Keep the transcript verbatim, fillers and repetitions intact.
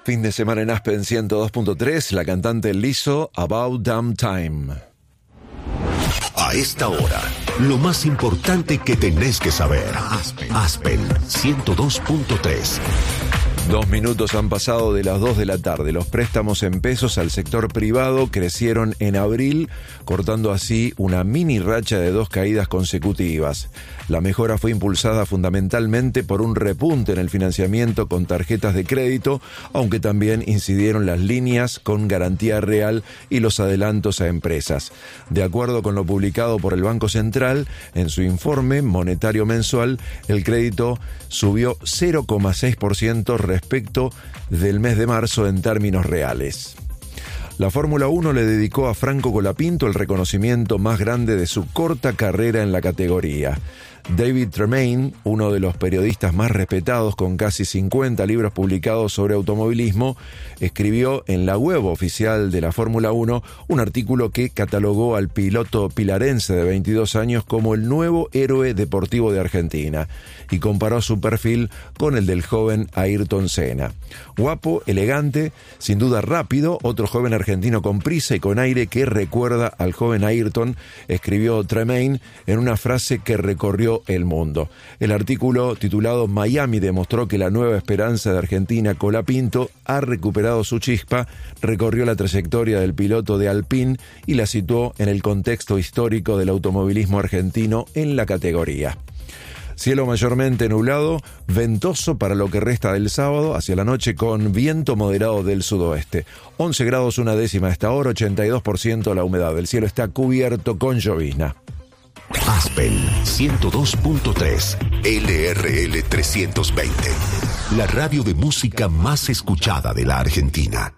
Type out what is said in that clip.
Fin de semana en Aspen ciento dos punto tres, la cantante Lizzo, About Damn Time. A esta hora, lo más importante que tenés que saber. Aspen, Aspen ciento dos punto tres. Dos minutos han pasado de las dos de la tarde. Los préstamos en pesos al sector privado crecieron en abril, cortando así una mini racha de dos caídas consecutivas. La mejora fue impulsada fundamentalmente por un repunte en el financiamiento con tarjetas de crédito, aunque también incidieron las líneas con garantía real y los adelantos a empresas. De acuerdo con lo publicado por el Banco Central, en su informe monetario mensual, el crédito subió cero coma seis por ciento respecto del mes de marzo en términos reales. La Fórmula uno le dedicó a Franco Colapinto el reconocimiento más grande de su corta carrera en la categoría. David Tremaine, uno de los periodistas más respetados con casi cincuenta libros publicados sobre automovilismo, escribió en la web oficial de la Fórmula uno un artículo que catalogó al piloto pilarense de veintidós años como el nuevo héroe deportivo de Argentina y comparó su perfil con el del joven Ayrton Senna. Guapo, elegante, sin duda rápido, otro joven argentino con prisa y con aire que recuerda al joven Ayrton, escribió Tremaine en una frase que recorrió el mundo. El artículo titulado Miami demostró que la nueva esperanza de Argentina, Colapinto, ha recuperado su chispa, recorrió la trayectoria del piloto de Alpine y la situó en el contexto histórico del automovilismo argentino en la categoría. Cielo mayormente nublado, ventoso para lo que resta del sábado, hacia la noche con viento moderado del sudoeste. once grados una décima a esta hora, ochenta y dos por ciento la humedad. El cielo está cubierto con llovizna. Aspen ciento dos punto tres, L R L trescientos veinte, la radio de música más escuchada de la Argentina.